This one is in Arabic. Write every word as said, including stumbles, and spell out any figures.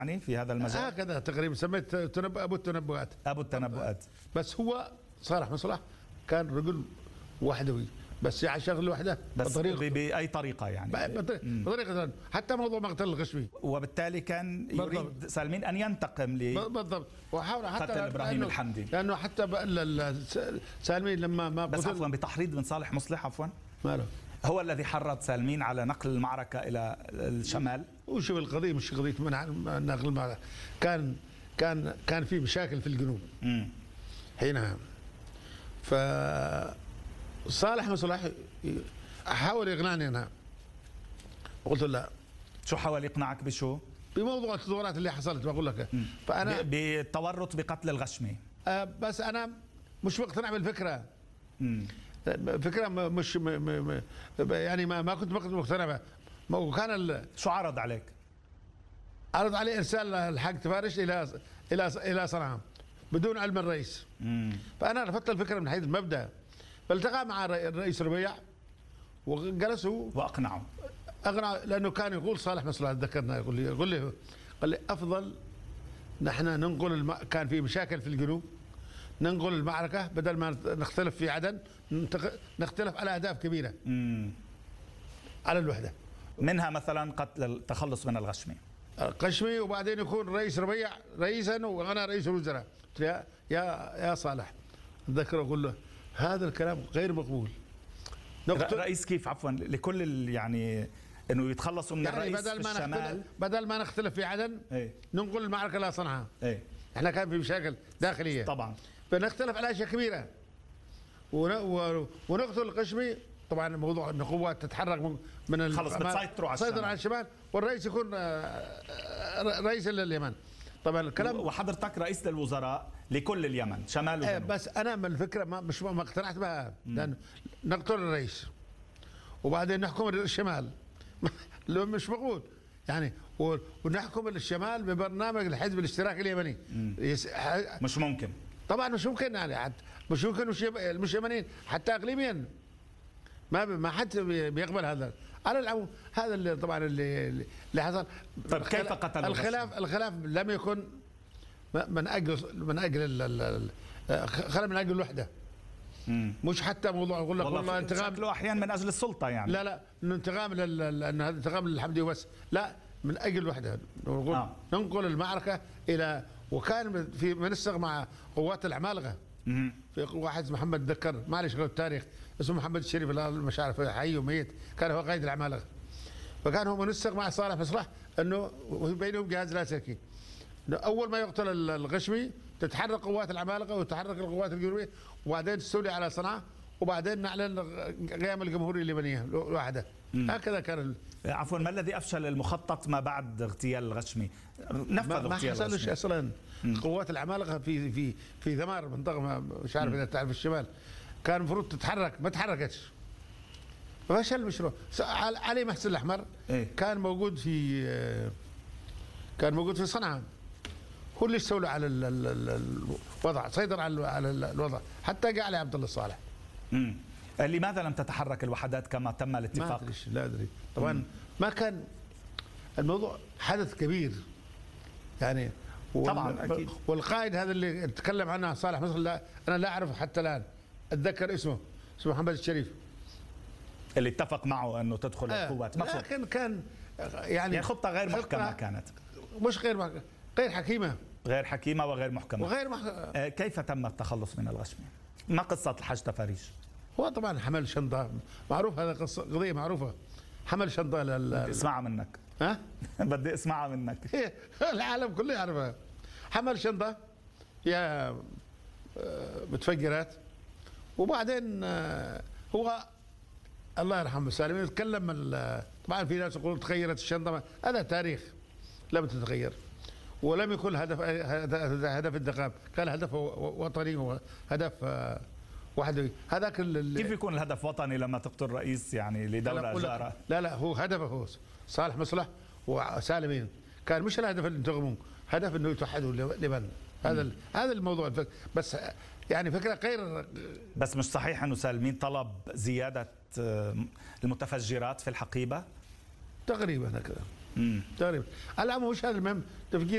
يعني في هذا المجال؟ هكذا تقريبا سميت تنبؤ ابو التنبؤات. ابو التنبؤات. بس هو صالح مصلح كان رجل وحدوي، بس يعني شغل وحده بس باي طريقه يعني بطريقه حتى موضوع مقتل الغشمي، وبالتالي كان يريد سالمين ان ينتقم ل بالضبط، وحاول حتى قتل ابراهيم الحمدي، لانه حتى سالمين لما ما بس عفوا بتحريض من صالح مصلح عفوا ماله هو الذي حرض سالمين على نقل المعركه الى الشمال. وشوف القضيه مش قضيه منع نقل المعركه، كان كان كان في مشاكل في الجنوب امم حينها. ف صالح مصلح حاول يقنعني انا، قلت له لا. شو حاول يقنعك بشو؟ بموضوع التظاهرات اللي حصلت بقول لك. فانا بالتورط بقتل الغشمي. أه بس انا مش مقتنع بالفكره. امم فكره مش م م م يعني ما, ما كنت مقتنع بها. وكان شو عرض عليك؟ عرض علي ارسال الحاج تفارش الى الى الى صنعاء بدون علم الرئيس. امم فانا رفضت الفكره من حيث المبدا. فالتقى مع الرئيس ربيع وجلسوا واقنعوا اقنع، لانه كان يقول صالح مصلح ذكرنا يقول لي يقول لي قال لي افضل نحن ننقل الم... كان في مشاكل في الجنوب، ننقل المعركه بدل ما نختلف في عدن نختلف على اهداف كبيره امم على الوحده، منها مثلا قتل التخلص من الغشمي الغشمي، وبعدين يكون رئيس ربيع رئيسا وانا رئيس الوزراء. يا يا يا صالح ذكر اقول له هذا الكلام غير مقبول. رئيس كيف عفوا لكل يعني انه يتخلصوا من يعني الرئيس بدل ما في الشمال، بدل ما نختلف في عدن ايه؟ ننقل المعركه الى صنعاء. ايه؟ احنا كان في مشاكل داخليه طبعا، فنختلف على اشياء كبيره ونقتل القشمي. طبعا موضوع ان القوات تتحرك من خلص بتسيطروا على الشمال على الشمال والرئيس يكون رئيس لليمن. طبعا الكلام وحضرتك رئيس للوزراء لكل اليمن شمال وجنوب. بس انا من الفكره ما مش ما اقتنعت بها، لانه نقتل الرئيس وبعدين نحكم الشمال مش مقبول يعني، ونحكم الشمال ببرنامج الحزب الاشتراكي اليمني. مش ممكن طبعا، مش ممكن يعني، مش ممكن مش يمنيين حتى اقليميا ما ما حد بيقبل هذا. على العموم هذا اللي طبعا اللي اللي حصل. طيب كيف قتل الخلاف؟ الخلاف لم يكن من اجل من اجل خلى من اجل الوحده، مش حتى موضوع يقول لك والله انتقام شكله احيانا من اجل السلطه يعني. لا لا انتقام لان هذا انتقام للحمدي وبس، لا من اجل الوحده. نقول آه. ننقل المعركه الى، وكان في منسق مع قوات العمالقه. في واحد محمد ذكر معلش غير التاريخ اسمه محمد الشريف مش عارف حي وميت، كان هو قائد العمالقه. فكان هو منسق مع صالح مصلح انه بينهم جهاز لاسلكي، اول ما يقتل الغشمي تتحرك قوات العمالقه وتتحرك القوات الجنوبيه وبعدين تستولي على صنعاء وبعدين نعلن قيام الجمهوريه اللبنانيه لوحدها. هكذا كان. عفوا، ما الذي افشل المخطط ما بعد اغتيال الغشمي؟ نفذ اغتيال الغشمي. ما حصلش اصلا. قوات العمالقه في في في ثمار منطقه مش عارف اذا تعرف الشمال، كان المفروض تتحرك ما تحركتش، فشل المشروع. علي محسن الاحمر إيه؟ كان موجود في كان موجود في صنعاء، هو اللي استولى على الوضع، سيطر على على الوضع حتى جاء علي عبد الله الصالح. امم لماذا لم تتحرك الوحدات كما تم الاتفاق؟ ما ادري لا ادري طبعا. مم. ما كان الموضوع حدث كبير يعني، طبعا اكيد. والقائد هذا اللي تكلم عنه صالح مصلح لا انا لا اعرفه حتى الان، اتذكر اسمه اسمه محمد الشريف اللي اتفق معه انه تدخل آه القوات. لكن كان يعني, يعني خطه غير محكمه كانت، مش غير محكمة. غير حكيمه غير حكيمه وغير محكمه وغير محكمة. آه كيف تم التخلص من الغشمي؟ ما قصه الحاج تفاريش؟ هو طبعا حمل شنطه معروف، هذا قصه قضيه معروفه. حمل شنطه لل بدي اسمعها منك. ها؟ بدي اسمعها منك. العالم كله يعرفها. حمل شنطه فيها متفجرات وبعدين هو الله يرحمه سالم يتكلم. طبعا في ناس يقولون تغيرت الشنطه، هذا تاريخ لم تتغير ولم يكن هدف هدف انتقام، كان هدف وطني وهدف وحدوي. هذاك كيف يكون الهدف وطني لما تقتل رئيس يعني لدوله جاره؟ لا لا هو هدفه هو صالح مصلح وسالمين كان مش الهدف اللي انتقموا، هدف انه يتوحدوا لبنان. هذا هذا الموضوع بس يعني فكره غير. بس مش صحيح انه سالمين طلب زياده المتفجرات في الحقيبه؟ تقريبا هكذا تقريبا. الامر مش هذا المهم تفجير